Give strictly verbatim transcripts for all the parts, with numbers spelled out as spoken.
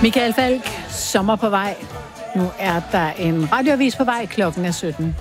Michael Falk, sommer på vej. Nu er der en radioavis på vej, klokken er sytten.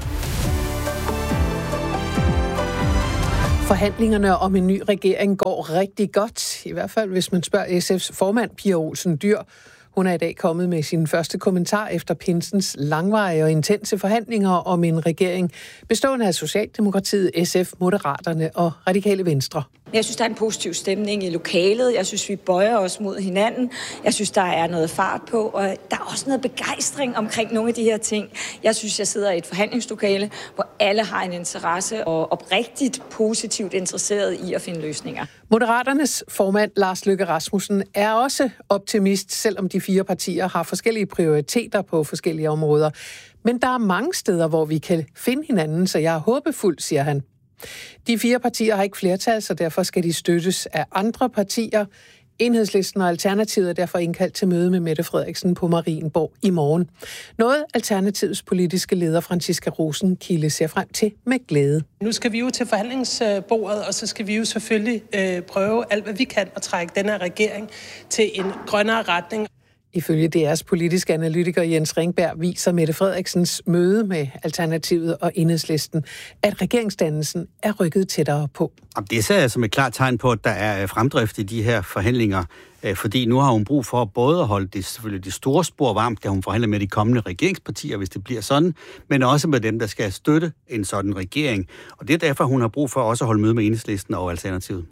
Forhandlingerne om en ny regering går rigtig godt, i hvert fald hvis man spørger S F's formand, Pia Olsen Dyhr. Hun er i dag kommet med sin første kommentar efter pinsens langvarige og intense forhandlinger om en regering bestående af Socialdemokratiet, S F, Moderaterne og Radikale Venstre. Jeg synes, der er en positiv stemning i lokalet. Jeg synes, vi bøjer os mod hinanden. Jeg synes, der er noget fart på, og der er også noget begejstring omkring nogle af de her ting. Jeg synes, jeg sidder i et forhandlingslokale, hvor alle har en interesse og oprigtigt positivt interesseret i at finde løsninger. Moderaternes formand, Lars Løkke Rasmussen, er også optimist, selvom de fire partier har forskellige prioriteter på forskellige områder. Men der er mange steder, hvor vi kan finde hinanden, så jeg er håbefuld, siger han. De fire partier har ikke flertal, så derfor skal de støttes af andre partier. Enhedslisten og Alternativet er derfor indkaldt til møde med Mette Frederiksen på Marienborg i morgen. Noget Alternativets politiske leder, Franciska Rosenkilde, ser frem til med glæde. Nu skal vi jo til forhandlingsbordet, og så skal vi jo selvfølgelig øh, prøve alt, hvad vi kan at trække den her regering til en grønnere retning. Ifølge D R's politiske analytiker Jens Ringberg viser Mette Frederiksens møde med Alternativet og Enhedslisten, at regeringsdannelsen er rykket tættere på. Det ser jeg som et klart tegn på, at der er fremdrift i de her forhandlinger, fordi nu har hun brug for både at holde det, selvfølgelig de store spor varmt, da hun forhandler med de kommende regeringspartier, hvis det bliver sådan, men også med dem, der skal støtte en sådan regering. Og det er derfor, hun har brug for også at holde møde med Enhedslisten og Alternativet.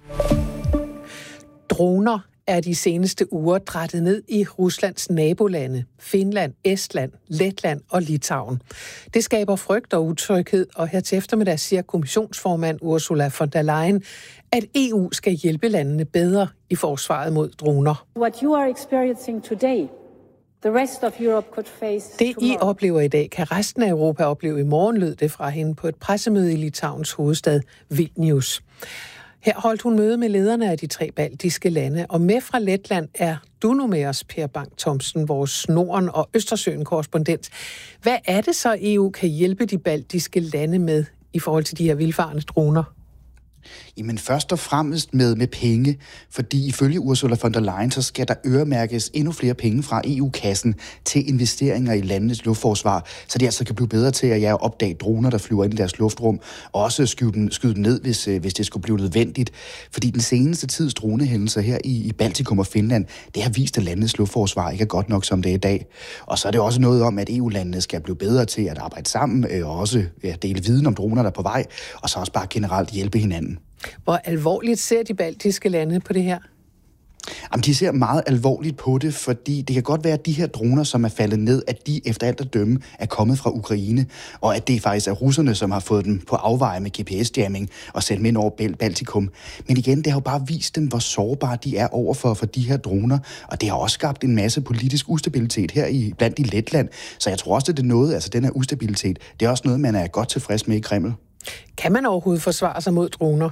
Droner er de seneste uger drættet ned i Ruslands nabolande, Finland, Estland, Letland og Litauen. Det skaber frygt og utryghed, og her til eftermiddag siger kommissionsformand Ursula von der Leyen, at E U skal hjælpe landene bedre i forsvaret mod droner. What you are experiencing today, the rest of Europe could face Det tomorrow. I oplever i dag, kan resten af Europa opleve i morgen, lød det fra hende på et pressemøde i Litauens hovedstad Vilnius. Her holdt hun møde med lederne af de tre baltiske lande, og med fra Letland er du nu med os, Per Bang Thomsen, vores Norden- og Østersøen-korrespondent. Hvad er det så, E U kan hjælpe de baltiske lande med i forhold til de her vildfarne droner? Jamen først og fremmest med, med penge, fordi ifølge Ursula von der Leyen, så skal der øremærkes endnu flere penge fra E U-kassen til investeringer i landenes luftforsvar, så de altså kan blive bedre til at ja, opdage droner, der flyver ind i deres luftrum, og også skyde dem, skyde dem ned, hvis, hvis det skulle blive nødvendigt. Fordi den seneste tids dronehændelser her i, i Baltikum og Finland, det har vist, at landenes luftforsvar ikke er godt nok, som det er i dag. Og så er det også noget om, at E U-landene skal blive bedre til at arbejde sammen, og også ja, dele viden om droner, der er på vej, og så også bare generelt hjælpe hinanden. Hvor alvorligt ser de baltiske lande på det her? Jamen, de ser meget alvorligt på det, fordi det kan godt være, at de her droner, som er faldet ned, at de efter alt at dømme er kommet fra Ukraine, og at det faktisk er russerne, som har fået dem på afveje med G P S-jamming og sendt dem ind over Baltikum. Men igen, det har jo bare vist dem, hvor sårbare de er overfor for de her droner, og det har også skabt en masse politisk ustabilitet her i blandt i Letland. Så jeg tror også, at det er noget, altså den her ustabilitet, det er også noget, man er godt tilfreds med i Kreml. Kan man overhovedet forsvare sig mod droner?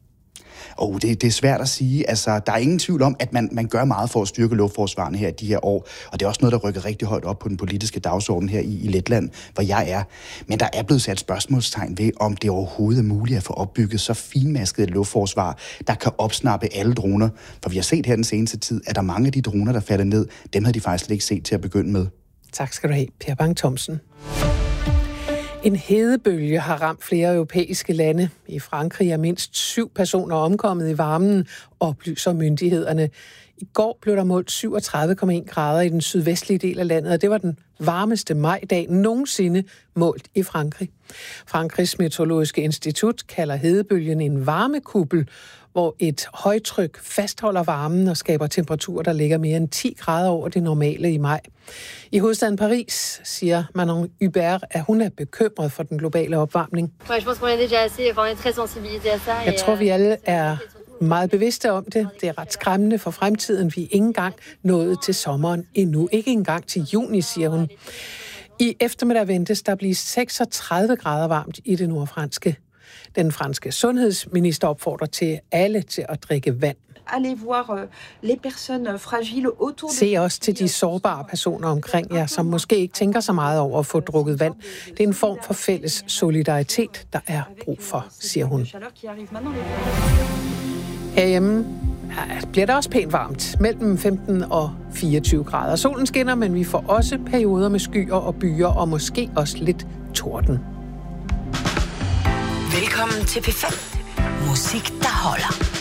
Og oh, det, det er svært at sige. Altså, der er ingen tvivl om, at man, man gør meget for at styrke luftforsvarene her i de her år. Og det er også noget, der rykker rigtig højt op på den politiske dagsorden her i, i Letland, hvor jeg er. Men der er blevet sat spørgsmålstegn ved, om det overhovedet er muligt at få opbygget så finmasket et luftforsvar, der kan opsnappe alle droner. For vi har set her den seneste tid, at der er mange af de droner, der falder ned, dem havde de faktisk slet ikke set til at begynde med. Tak skal du have, Per Bang Thomsen. En hedebølge har ramt flere europæiske lande. I Frankrig er mindst syv personer omkommet i varmen, oplyser myndighederne. I går blev der målt syvogtredive komma en grader i den sydvestlige del af landet, og det var den varmeste majdag nogensinde målt i Frankrig. Frankrigs Meteorologiske Institut kalder hedebølgen en varmekuppel, hvor et højtryk fastholder varmen og skaber temperaturer, der ligger mere end ti grader over det normale i maj. I hovedstaden Paris siger Manon Hubert, at hun er bekymret for den globale opvarmning. Jeg tror, vi alle er meget bevidste om det. Det er ret skræmmende for fremtiden. Vi er ikke engang nået til sommeren endnu. Ikke engang til juni, siger hun. I eftermiddag ventes der blive seksogtredive grader varmt i det nordfranske. Den franske sundhedsminister opfordrer til alle til at drikke vand. Se også til de sårbare personer omkring jer, som måske ikke tænker så meget over at få drukket vand. Det er en form for fælles solidaritet, der er brug for, siger hun. Herhjemme ja, bliver det også pænt varmt. Mellem femten og fireogtyve grader. Solen skinner, men vi får også perioder med skyer og byer, og måske også lidt torden. Velkommen til P fem. Musik, der holder.